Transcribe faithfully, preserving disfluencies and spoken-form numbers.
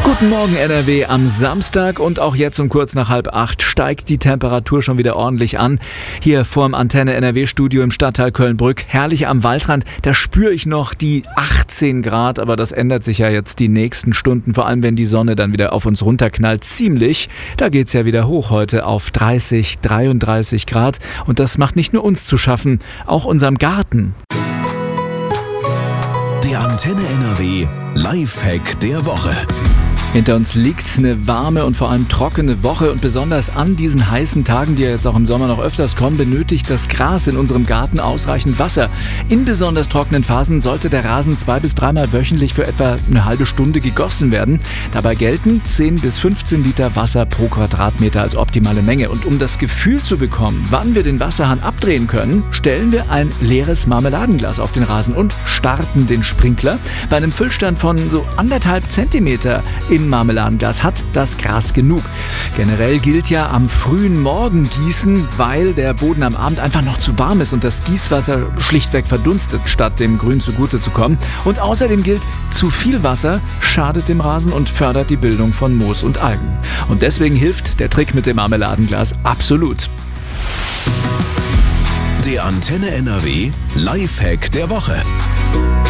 Guten Morgen N R W am Samstag und auch jetzt um kurz nach halb acht steigt die Temperatur schon wieder ordentlich an. Hier vorm Antenne N R W Studio im Stadtteil Köln-Brück, herrlich am Waldrand, da spüre ich noch die achtzehn Grad, aber das ändert sich ja jetzt die nächsten Stunden, vor allem wenn die Sonne dann wieder auf uns runterknallt, ziemlich. Da geht's ja wieder hoch heute auf dreißig, dreiunddreißig Grad und das macht nicht nur uns zu schaffen, auch unserem Garten. Der Antenne N R W Lifehack der Woche. Hinter uns liegt eine warme und vor allem trockene Woche und besonders an diesen heißen Tagen, die ja jetzt auch im Sommer noch öfters kommen, benötigt das Gras in unserem Garten ausreichend Wasser. In besonders trockenen Phasen sollte der Rasen zwei bis dreimal wöchentlich für etwa eine halbe Stunde gegossen werden. Dabei gelten zehn bis fünfzehn Liter Wasser pro Quadratmeter als optimale Menge. Und um das Gefühl zu bekommen, wann wir den Wasserhahn abdrehen können, stellen wir ein leeres Marmeladenglas auf den Rasen und starten den Sprinkler. Bei einem Füllstand von so anderthalb Zentimeter im Marmeladenglas hat das Gras genug. Generell gilt ja am frühen Morgen gießen, weil der Boden am Abend einfach noch zu warm ist und das Gießwasser schlichtweg verdunstet, statt dem Grün zugute zu kommen. Und außerdem gilt, zu viel Wasser schadet dem Rasen und fördert die Bildung von Moos und Algen. Und deswegen hilft der Trick mit dem Marmeladenglas absolut. Der Antenne N R W Lifehack der Woche.